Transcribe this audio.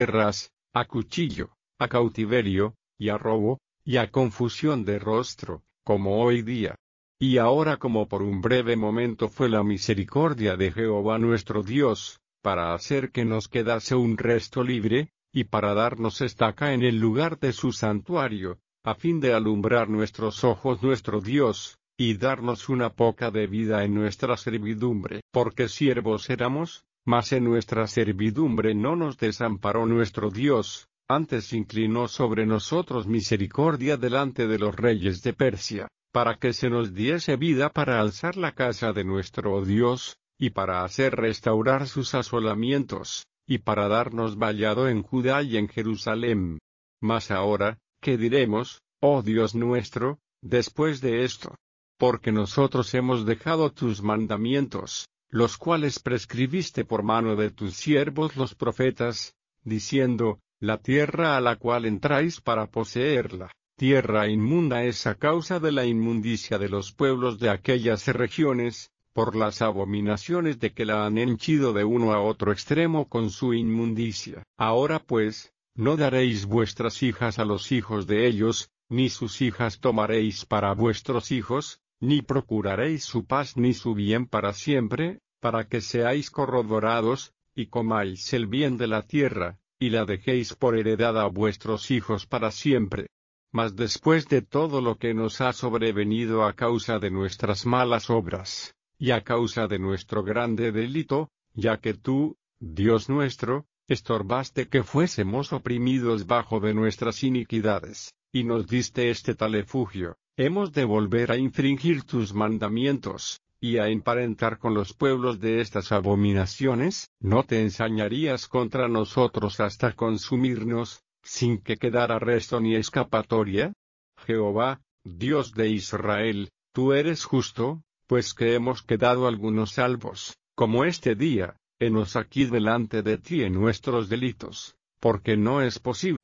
guerras, a cuchillo, a cautiverio, y a robo, y a confusión de rostro, como hoy día. Y ahora como por un breve momento fue la misericordia de Jehová nuestro Dios, para hacer que nos quedase un resto libre, y para darnos estaca en el lugar de su santuario, a fin de alumbrar nuestros ojos nuestro Dios, y darnos una poca de vida en nuestra servidumbre. Porque siervos éramos, mas en nuestra servidumbre no nos desamparó nuestro Dios, antes inclinó sobre nosotros misericordia delante de los reyes de Persia, para que se nos diese vida para alzar la casa de nuestro Dios, y para hacer restaurar sus asolamientos, y para darnos vallado en Judá y en Jerusalén. Mas ahora, ¿qué diremos, oh Dios nuestro, después de esto? Porque nosotros hemos dejado tus mandamientos, los cuales prescribiste por mano de tus siervos los profetas, diciendo, la tierra a la cual entráis para poseerla, tierra inmunda es a causa de la inmundicia de los pueblos de aquellas regiones, por las abominaciones de que la han henchido de uno a otro extremo con su inmundicia. Ahora pues, no daréis vuestras hijas a los hijos de ellos, ni sus hijas tomaréis para vuestros hijos, ni procuraréis su paz ni su bien para siempre, para que seáis corroborados, y comáis el bien de la tierra, y la dejéis por heredad a vuestros hijos para siempre. Mas después de todo lo que nos ha sobrevenido a causa de nuestras malas obras, y a causa de nuestro grande delito, ya que tú, Dios nuestro, estorbaste que fuésemos oprimidos bajo de nuestras iniquidades, y nos diste este tal efugio, hemos de volver a infringir tus mandamientos, y a emparentar con los pueblos de estas abominaciones. ¿No te ensañarías contra nosotros hasta consumirnos, sin que quedara resto ni escapatoria? Jehová, Dios de Israel, tú eres justo, pues que hemos quedado algunos salvos, como este día, henos aquí delante de ti en nuestros delitos, porque no es posible